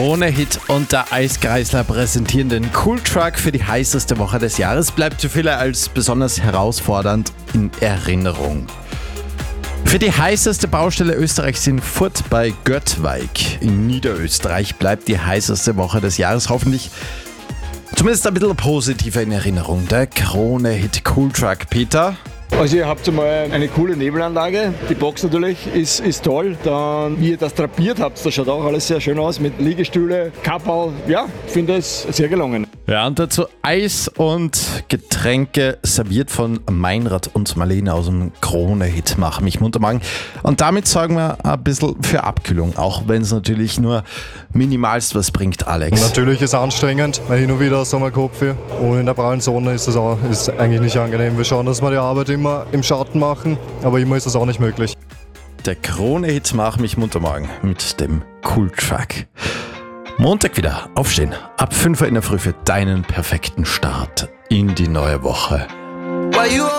Krone-Hit und der Eiskreisler präsentieren den Cool-Truck für die heißeste Woche des Jahres. Bleibt für viele als besonders herausfordernd in Erinnerung. Für die heißeste Baustelle Österreichs in Furt bei Göttweig in Niederösterreich bleibt die heißeste Woche des Jahres hoffentlich zumindest ein bisschen positiver in Erinnerung. Der Krone-Hit Cool-Truck. Peter? Also ihr habt einmal eine coole Nebelanlage, die Box natürlich ist toll. Dann, wie ihr das drapiert habt, das schaut auch alles sehr schön aus mit Liegestühle, Kapperl. Ja, ich finde es sehr gelungen. Ja, und dazu Eis und Getränke serviert von Meinrad und Marlene aus dem Krone-Hit Mach mich munter machen. Und damit sorgen wir ein bisschen für Abkühlung, auch wenn es natürlich nur minimalst was bringt, Alex. Natürlich ist es anstrengend, weil hin und wieder Sommerkopf und in der prallen Sonne ist eigentlich nicht angenehm. Wir schauen, dass wir die Arbeit immer im Schatten machen, aber immer ist das auch nicht möglich. Der Krone-Hit Mach mich munter machen mit dem Cool-Truck. Montag wieder aufstehen, ab 5 Uhr in der Früh für deinen perfekten Start in die neue Woche.